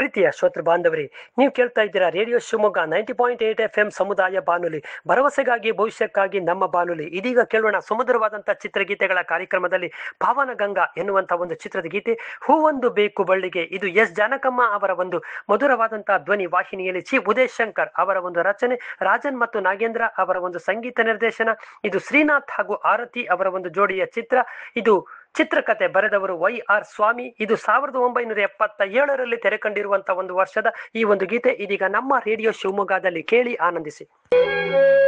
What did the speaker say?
ಪ್ರೀತಿಯ ಶ್ರೋತೃ ಬಾಂಧವರೇ, ನೀವು ಕೇಳ್ತಾ ಇದ್ದೀರಾ ರೇಡಿಯೋ ಶಿವಮೊಗ್ಗ 90.8 FM ಸಮುದಾಯ ಬಾನುಲಿ, ಭರವಸೆಗಾಗಿ ಭವಿಷ್ಯಕ್ಕಾಗಿ ನಮ್ಮ ಬಾನುಲಿ. ಇದೀಗ ಕೇಳೋಣ ಸುಮಧುರವಾದಂತಹ ಚಿತ್ರಗೀತೆಗಳ ಕಾರ್ಯಕ್ರಮದಲ್ಲಿ ಪಾವನ ಗಂಗಾ ಎನ್ನುವಂತಹ ಒಂದು ಚಿತ್ರದ ಗೀತೆ ಹೂವೊಂದು ಬೇಕು ಬಳ್ಳಿಗೆ. ಇದು ಎಸ್ ಜಾನಕಮ್ಮ ಅವರ ಒಂದು ಮಧುರವಾದಂತಹ ಧ್ವನಿ ವಾಹಿನಿಯಲ್ಲಿ ಚಿ ಉದಯ್ ಶಂಕರ್ ಅವರ ಒಂದು ರಚನೆ, ರಾಜನ್ ಮತ್ತು ನಾಗೇಂದ್ರ ಅವರ ಒಂದು ಸಂಗೀತ ನಿರ್ದೇಶನ. ಇದು ಶ್ರೀನಾಥ್ ಹಾಗೂ ಆರತಿ ಅವರ ಒಂದು ಜೋಡಿಯ ಚಿತ್ರ. ಇದು ಚಿತ್ರಕಥೆ ಬರೆದವರು YR ಸ್ವಾಮಿ. ಇದು 1977ರಲ್ಲಿ ತೆರೆ ಕಂಡಿರುವಂತಹ ಒಂದು ವರ್ಷದ ಈ ಒಂದು ಗೀತೆ ಇದೀಗ ನಮ್ಮ ರೇಡಿಯೋ ಶಿವಮೊಗ್ಗದಲ್ಲಿ ಕೇಳಿ ಆನಂದಿಸಿ.